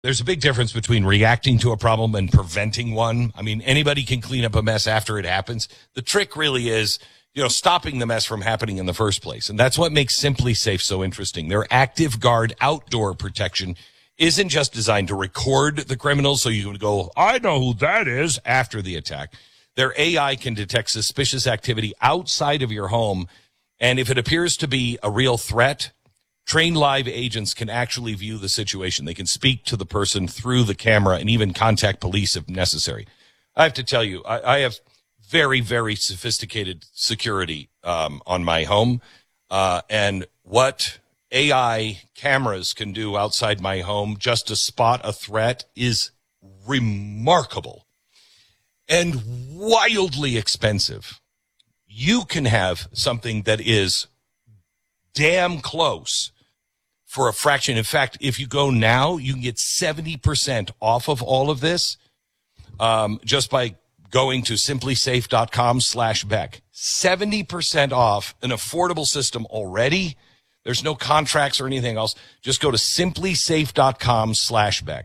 There's a big difference between reacting to a problem and preventing one. I mean, anybody can clean up a mess after it happens. The trick really is, stopping the mess from happening in the first place. And that's what makes Simply Safe so interesting. Their Active Guard outdoor protection isn't just designed to record the criminals so you can go, I know who that is, after the attack. Their AI can detect suspicious activity outside of your home. And if it appears to be a real threat, trained live agents can actually view the situation. They can speak to the person through the camera and even contact police if necessary. I have to tell you, I have very, very sophisticated security on my home. And what AI cameras can do outside my home just to spot a threat is remarkable and wildly expensive. You can have something that is damn close for a fraction. In fact, if you go now, you can get 70% off of all of this just by going to simplysafe.com/Beck. 70% off an affordable system already. There's no contracts or anything else. Just go to simplysafe.com/Beck.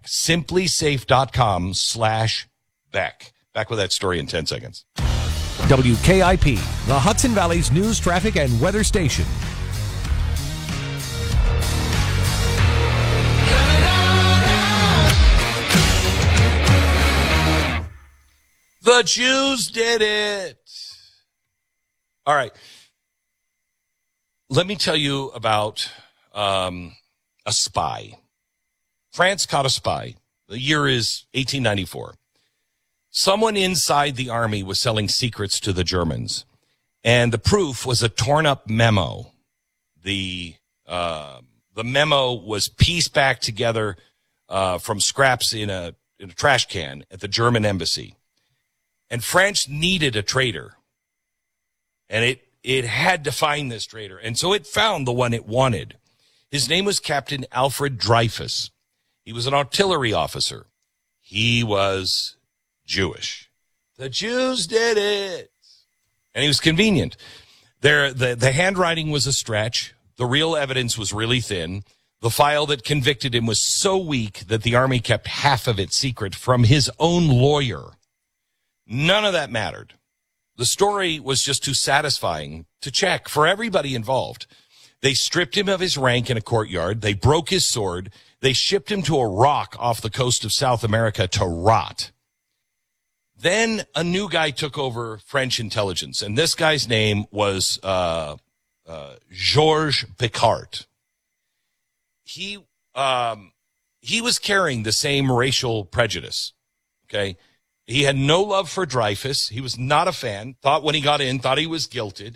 Simplysafe.com/Beck. Back with that story in 10 seconds. WKIP, the Hudson Valley's news, traffic, and weather station. The Jews did it. All right. Let me tell you about a spy. France caught a spy. The year is 1894. Someone inside the army was selling secrets to the Germans, and the proof was a torn-up memo. The memo was pieced back together from scraps in a trash can at the German embassy. And France needed a traitor, and it had to find this traitor. And so it found the one it wanted. His name was Captain Alfred Dreyfus. He was an artillery officer. He was Jewish. The Jews did it. And he was convenient. The handwriting was a stretch. The real evidence was really thin. The file that convicted him was so weak that the army kept half of it secret from his own lawyer. None of that mattered. The story was just too satisfying to check for everybody involved. They stripped him of his rank in a courtyard. They broke his sword. They shipped him to a rock off the coast of South America to rot. Then a new guy took over French intelligence, and this guy's name was Georges Picquart. He was carrying the same racial prejudice, okay? He had no love for Dreyfus. He was not a fan. Thought when he got in, thought he was guilty.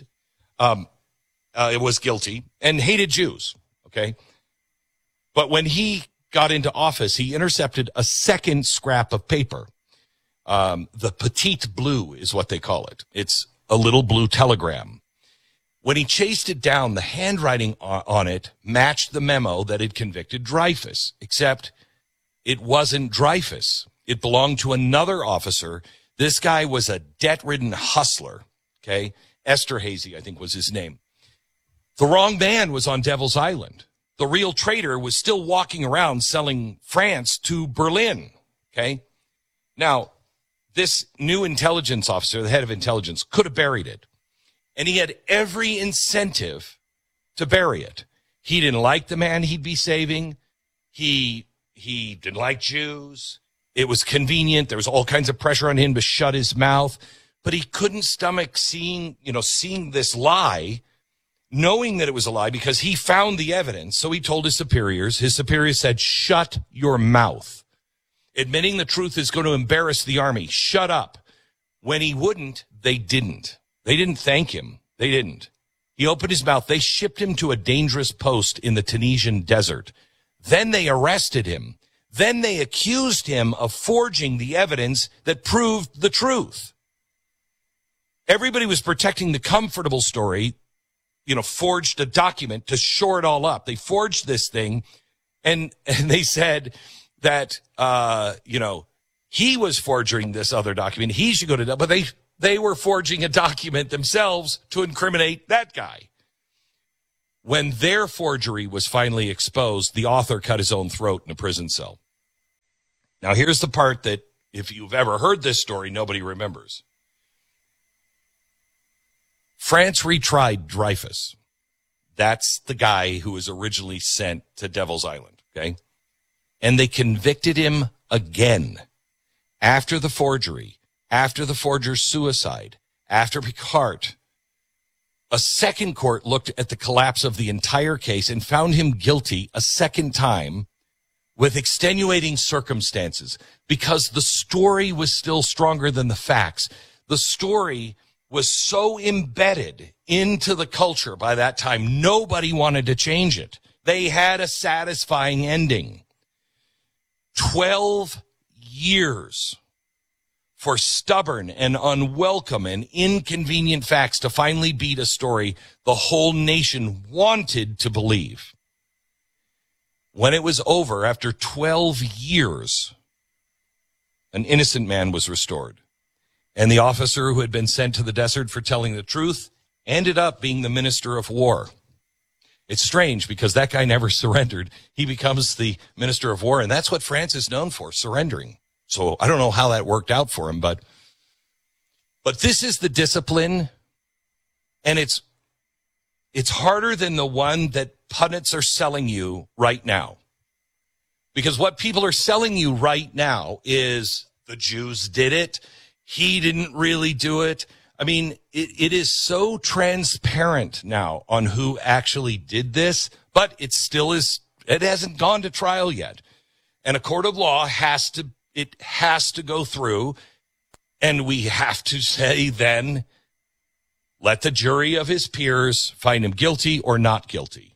And hated Jews. Okay. But when he got into office, he intercepted a second scrap of paper. The Petite Blue is what they call it. It's a little blue telegram. When he chased it down, the handwriting on it matched the memo that had convicted Dreyfus, except it wasn't Dreyfus. It belonged to another officer. This guy was a debt-ridden hustler, okay? Esterhazy, I think was his name. The wrong man was on Devil's Island. The real traitor was still walking around selling France to Berlin, okay? Now, this new intelligence officer, the head of intelligence, could have buried it. And he had every incentive to bury it. He didn't like the man he'd be saving. He didn't like Jews. It was convenient. There was all kinds of pressure on him to shut his mouth, but he couldn't stomach seeing this lie, knowing that it was a lie because he found the evidence. So he told his superiors. His superiors said, shut your mouth. Admitting the truth is going to embarrass the army. Shut up. When he wouldn't, they didn't. They didn't thank him. They didn't. He opened his mouth. They shipped him to a dangerous post in the Tunisian desert. Then they arrested him. Then they accused him of forging the evidence that proved the truth. Everybody was protecting the comfortable story, forged a document to shore it all up. They forged this thing, and they said that, he was forging this other document. He should go to, but they were forging a document themselves to incriminate that guy. When their forgery was finally exposed, the author cut his own throat in a prison cell. Now, here's the part that, if you've ever heard this story, nobody remembers. France retried Dreyfus. That's the guy who was originally sent to Devil's Island, okay? And they convicted him again after the forgery, after the forger's suicide, after Picard. A second court looked at the collapse of the entire case and found him guilty a second time with extenuating circumstances because the story was still stronger than the facts. The story was so embedded into the culture by that time, nobody wanted to change it. They had a satisfying ending. 12 years for stubborn and unwelcome and inconvenient facts to finally beat a story the whole nation wanted to believe. When it was over, after 12 years, an innocent man was restored. And the officer who had been sent to the desert for telling the truth ended up being the Minister of War. It's strange because that guy never surrendered. He becomes the Minister of War, and that's what France is known for, surrendering. So I don't know how that worked out for him, but this is the discipline, and it's harder than the one that pundits are selling you right now. Because what people are selling you right now is the Jews did it. He didn't really do it. I mean, it is so transparent now on who actually did this, but it still is, it hasn't gone to trial yet. And a court of law has to go through, and we have to say then, let the jury of his peers find him guilty or not guilty.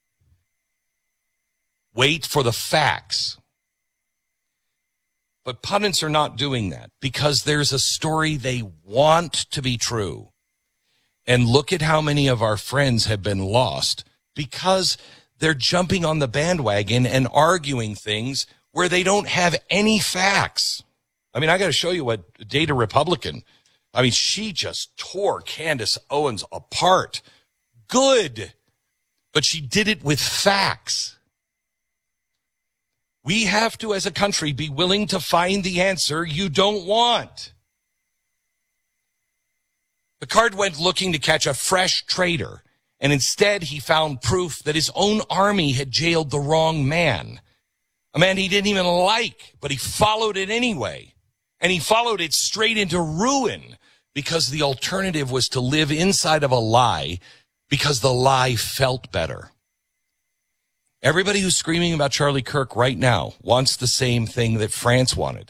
Wait for the facts. But pundits are not doing that because there's a story they want to be true. And look at how many of our friends have been lost because they're jumping on the bandwagon and arguing things where they don't have any facts. I mean, I got to show you what Data Republican, I mean, she just tore Candace Owens apart. Good. But she did it with facts. We have to, as a country, be willing to find the answer you don't want. Picard went looking to catch a fresh traitor, and instead he found proof that his own army had jailed the wrong man. A man he didn't even like, but he followed it anyway. And he followed it straight into ruin because the alternative was to live inside of a lie because the lie felt better. Everybody who's screaming about Charlie Kirk right now wants the same thing that France wanted.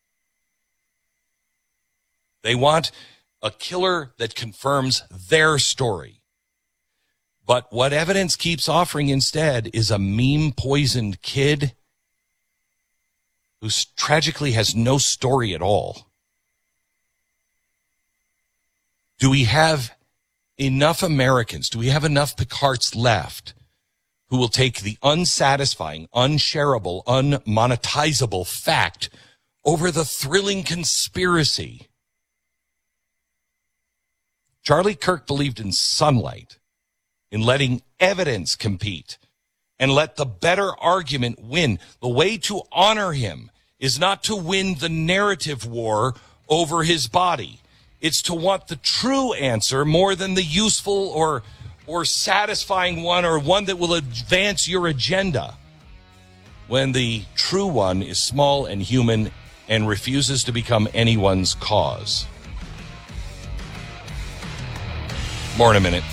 They want a killer that confirms their story. But what evidence keeps offering instead is a meme-poisoned kid who tragically has no story at all. Do we have enough Americans? Do we have enough Picards left who will take the unsatisfying, unshareable, unmonetizable fact over the thrilling conspiracy? Charlie Kirk believed in sunlight, in letting evidence compete, and let the better argument win. The way to honor him is not to win the narrative war over his body. It's to want the true answer more than the useful or satisfying one, or one that will advance your agenda, when the true one is small and human and refuses to become anyone's cause. More in a minute.